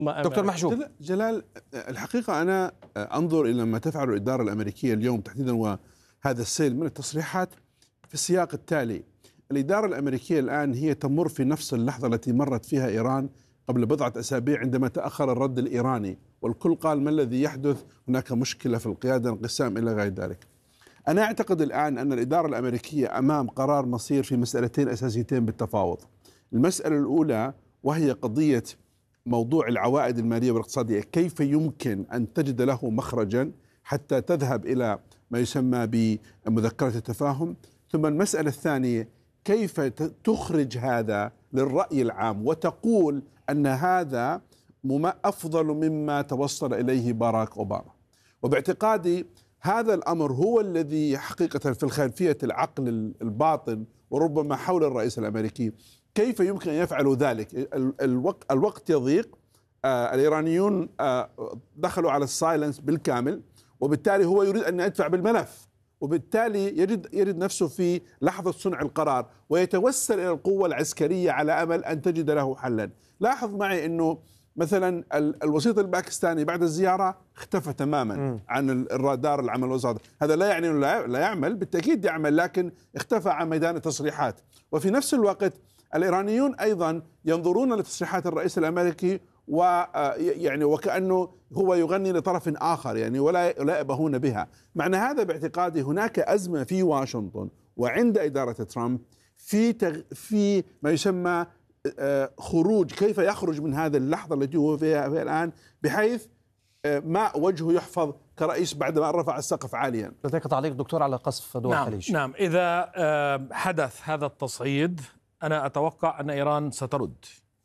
دكتور محجوب. جلال، الحقيقة أنا أنظر إلى ما تفعل الإدارة الأمريكية اليوم تحديدا وهذا السيل من التصريحات في السياق التالي. الإدارة الأمريكية الآن هي تمر في نفس اللحظة التي مرت فيها إيران قبل بضعة أسابيع عندما تأخر الرد الإيراني، والكل قال ما الذي يحدث، هناك مشكلة في القيادة، انقسام إلى غير ذلك. أنا أعتقد الآن أن الإدارة الأمريكية أمام قرار مصير في مسألتين أساسيتين بالتفاوض. المسألة الأولى وهي قضية موضوع العوائد المالية والاقتصادية، كيف يمكن أن تجد له مخرجا حتى تذهب إلى ما يسمى بمذكرة التفاهم. ثم المسألة الثانية كيف تخرج هذا للرأي العام وتقول أن هذا أفضل مما توصل إليه باراك أوباما. وباعتقادي هذا الأمر هو الذي حقيقة في الخلفية العقل الباطن وربما حول الرئيس الأمريكي. كيف يمكن أن يفعلوا ذلك؟ الوقت يضيق، الإيرانيون دخلوا على السايلنس بالكامل، وبالتالي هو يريد أن يدفع بالملف، وبالتالي يجد نفسه في لحظة صنع القرار ويتوسل إلى القوة العسكرية على أمل أن تجد له حلا. لاحظ معي أنه مثلا الوسيط الباكستاني بعد الزيارة اختفى تماما عن الرادار العمل الوسط. هذا لا يعني أنه لا يعمل، بالتأكيد يعمل، لكن اختفى عن ميدان التصريحات. وفي نفس الوقت الإيرانيون أيضا ينظرون لتصريحات الرئيس الأمريكي ويعني وكأنه هو يغني لطرف آخر يعني ولا يأبهون بها. معنى هذا باعتقادي هناك أزمة في واشنطن وعند إدارة ترامب في ما يسمى خروج، كيف يخرج من هذه اللحظة التي هو فيها الآن بحيث ما وجهه يحفظ كرئيس بعد ما رفع السقف عاليا. لديك تعليق دكتور على قصف دول الخليج؟ نعم، إذا حدث هذا التصعيد أنا أتوقع أن إيران سترد.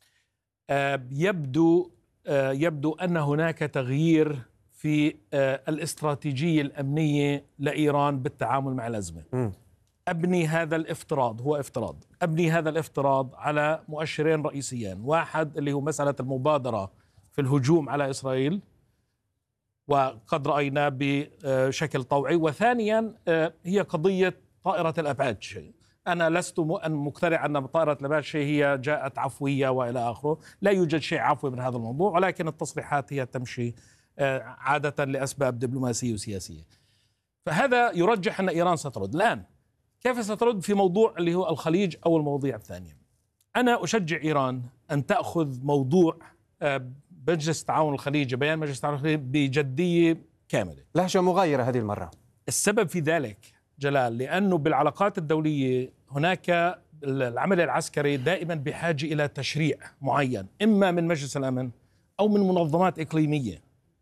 يبدو أن هناك تغيير في الاستراتيجية الأمنية لإيران بالتعامل مع الأزمة. أبني هذا الافتراض، هو افتراض، أبني هذا الافتراض على مؤشرين رئيسيين. واحد اللي هو مسألة المبادرة في الهجوم على إسرائيل، وقد رأينا بشكل طوعي. وثانيا هي قضية طائرة الأبعاد. شيء أنا لست مقتنع أن طائرة الأبعاد شيء هي جاءت عفوية وإلى آخره، لا يوجد شيء عفوي من هذا الموضوع، ولكن التصريحات هي تمشي عادة لأسباب دبلوماسية وسياسية. فهذا يرجح أن إيران سترد. الآن كيف سترد في موضوع اللي هو الخليج أو المواضيع الثانية؟ أنا أشجع إيران أن تأخذ موضوع مجلس التعاون الخليجي، بيان مجلس التعاون الخليجي، بجدية كاملة. لهجة مغايرة هذه المرة. السبب في ذلك جلال لأنه بالعلاقات الدولية هناك العمل العسكري دائما بحاجة إلى تشريع معين، إما من مجلس الأمن أو من منظمات إقليمية.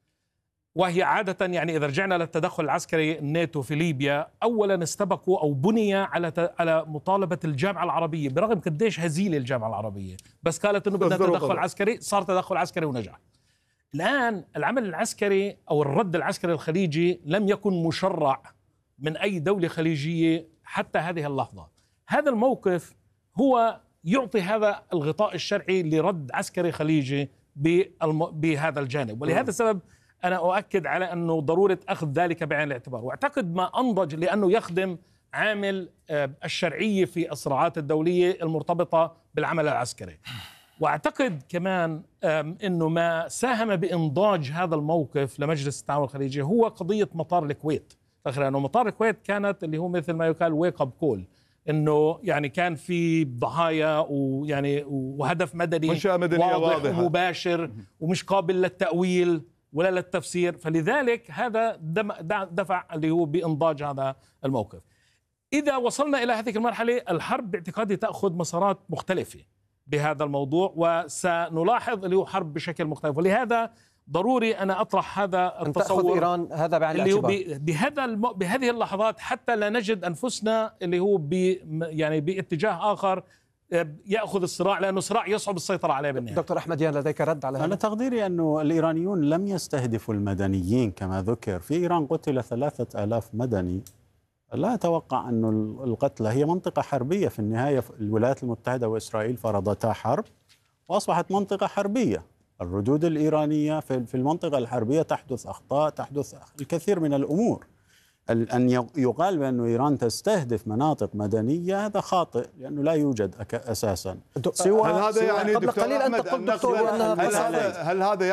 وهي عادة يعني إذا رجعنا للتدخل العسكري الناتو في ليبيا، أولا استبقوا أو بني على مطالبة الجامعة العربية، برغم قديش هزيلة الجامعة العربية، بس قالت أنه بدنا تدخل عسكري، صار تدخل عسكري ونجح. الآن العمل العسكري أو الرد العسكري الخليجي لم يكن مشرع من أي دولة خليجية حتى هذه اللحظة. هذا الموقف هو يعطي هذا الغطاء الشرعي لرد عسكري خليجي بهذا الجانب. ولهذا السبب أنا أؤكد على أنه ضرورة أخذ ذلك بعين الاعتبار، وأعتقد ما أنضج لأنه يخدم عامل الشرعية في الصراعات الدولية المرتبطة بالعمل العسكري. وأعتقد كمان أنه ما ساهم بإنضاج هذا الموقف لمجلس التعاون الخليجي هو قضية مطار الكويت. لأنه مطار الكويت كانت اللي هو مثل ما يقال ويك اب كول، انه يعني كان في ضحايا ويعني وهدف مدني واضح ومباشر ومش قابل للتأويل ولا للتفسير. فلذلك هذا دفع اللي هو بإنضاج هذا الموقف. إذا وصلنا إلى هذه المرحلة، الحرب باعتقادي تأخذ مسارات مختلفة بهذا الموضوع، وسنلاحظ اللي هو حرب بشكل مختلف. ولهذا ضروري أنا أطرح هذا التصور إيران هذا بعين الاعتبار بهذه اللحظات، حتى لا نجد أنفسنا اللي هو يعني باتجاه آخر يأخذ الصراع، لأنه صراع يصعب السيطرة عليه بالنهاية. دكتور أحمديان لديك رد على هذا؟ أنا تقديري أنه الإيرانيون لم يستهدفوا المدنيين كما ذكر. في إيران قتل 3000 مدني. لا أتوقع أن القتلى هي منطقة حربية في النهاية. الولايات المتحدة وإسرائيل فرضتا حرب وأصبحت منطقة حربية. الردود الإيرانية في المنطقة الحربية تحدث أخطاء، تحدث الكثير من الأمور. أن يقال بأن إيران تستهدف مناطق مدنية هذا خاطئ، لأنه لا يوجد أساسا. هل هذا يعني قبل قليل أنت قلت دكتور هل هذا